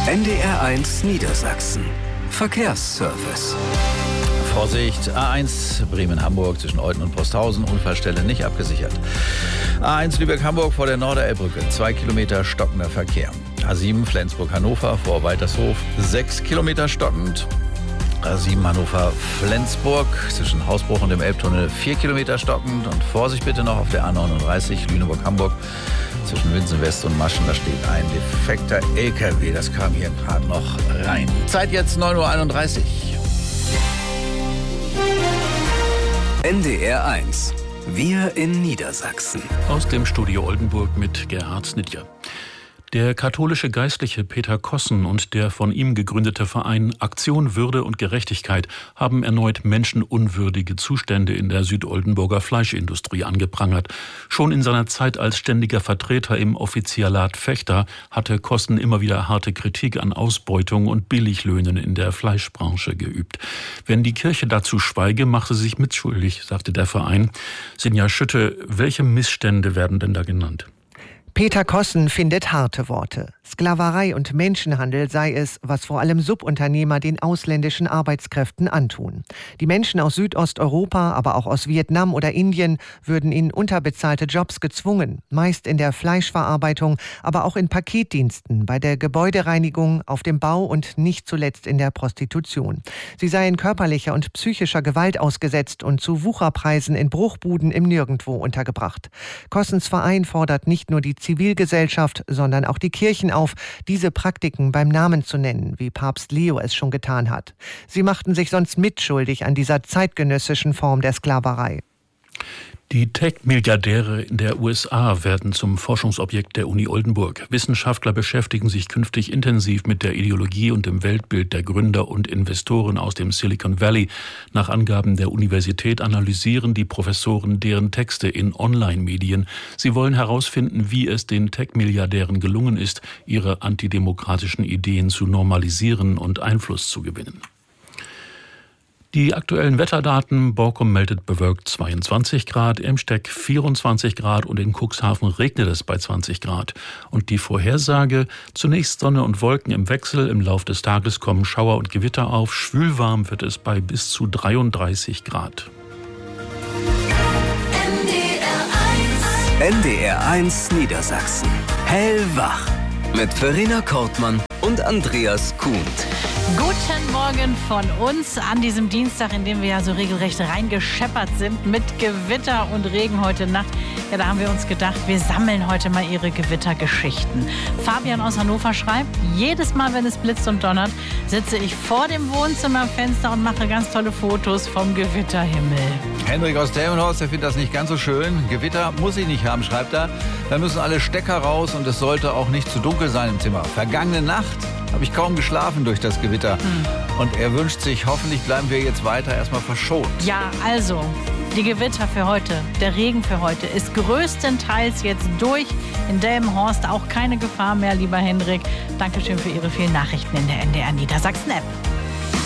NDR1 Niedersachsen. Verkehrsservice. Vorsicht, A1 Bremen-Hamburg zwischen Olten und Posthausen, Unfallstelle nicht abgesichert. A1 Lübeck-Hamburg vor der Norderelbbrücke, 2 Kilometer stockender Verkehr. A7 Flensburg-Hannover vor Waltershof, 6 Kilometer stockend. A7 Hannover-Flensburg zwischen Hausbruch und dem Elbtunnel, 4 Kilometer stockend. Und Vorsicht bitte noch auf der A39 Lüneburg-Hamburg zwischen Winsen West und Maschen. Da steht ein defekter LKW, das kam hier gerade noch rein. Zeit jetzt 9:31 Uhr. NDR1. Wir in Niedersachsen. Aus dem Studio Oldenburg mit Gerhard Snitjer. Der katholische Geistliche Peter Kossen und der von ihm gegründete Verein Aktion Würde und Gerechtigkeit haben erneut menschenunwürdige Zustände in der Südoldenburger Fleischindustrie angeprangert. Schon in seiner Zeit als ständiger Vertreter im Offizialat Vechta hatte Kossen immer wieder harte Kritik an Ausbeutung und Billiglöhnen in der Fleischbranche geübt. Wenn die Kirche dazu schweige, mache sie sich mitschuldig, sagte der Verein. Sinja Schütte, welche Missstände werden denn da genannt? Peter Kossen findet harte Worte. Sklaverei und Menschenhandel sei es, was vor allem Subunternehmer den ausländischen Arbeitskräften antun. Die Menschen aus Südosteuropa, aber auch aus Vietnam oder Indien würden in unterbezahlte Jobs gezwungen, meist in der Fleischverarbeitung, aber auch in Paketdiensten, bei der Gebäudereinigung, auf dem Bau und nicht zuletzt in der Prostitution. Sie seien körperlicher und psychischer Gewalt ausgesetzt und zu Wucherpreisen in Bruchbuden im Nirgendwo untergebracht. Kossens Verein fordert nicht nur die Zivilgesellschaft, sondern auch die Kirchen auf, diese Praktiken beim Namen zu nennen, wie Papst Leo es schon getan hat. Sie machten sich sonst mitschuldig an dieser zeitgenössischen Form der Sklaverei. Die Tech-Milliardäre in der USA werden zum Forschungsobjekt der Uni Oldenburg. Wissenschaftler beschäftigen sich künftig intensiv mit der Ideologie und dem Weltbild der Gründer und Investoren aus dem Silicon Valley. Nach Angaben der Universität analysieren die Professoren deren Texte in Online-Medien. Sie wollen herausfinden, wie es den Tech-Milliardären gelungen ist, ihre antidemokratischen Ideen zu normalisieren und Einfluss zu gewinnen. Die aktuellen Wetterdaten: Borkum meldet bewölkt 22 Grad, Emsteck 24 Grad und in Cuxhaven regnet es bei 20 Grad. Und die Vorhersage: zunächst Sonne und Wolken im Wechsel, im Lauf des Tages kommen Schauer und Gewitter auf, schwülwarm wird es bei bis zu 33 Grad. NDR1 Niedersachsen. Hellwach. Mit Verena Kortmann und Andreas Kuhnt. Guten Morgen von uns an diesem Dienstag, in dem wir ja so regelrecht reingescheppert sind mit Gewitter und Regen heute Nacht. Ja, da haben wir uns gedacht, wir sammeln heute mal Ihre Gewittergeschichten. Fabian aus Hannover schreibt: Jedes Mal, wenn es blitzt und donnert, sitze ich vor dem Wohnzimmerfenster und mache ganz tolle Fotos vom Gewitterhimmel. Henrik aus Delmenhorst, der findet das nicht ganz so schön. Gewitter muss ich nicht haben, schreibt er. Da müssen alle Stecker raus und es sollte auch nicht zu dunkel sein im Zimmer. Vergangene Nacht habe ich kaum geschlafen durch das Gewitter. Und er wünscht sich, hoffentlich bleiben wir jetzt weiter erstmal verschont. Ja, also, die Gewitter für heute, der Regen für heute ist größtenteils jetzt durch. In Delmenhorst auch keine Gefahr mehr, lieber Henrik. Dankeschön für Ihre vielen Nachrichten in der NDR Niedersachsen-App.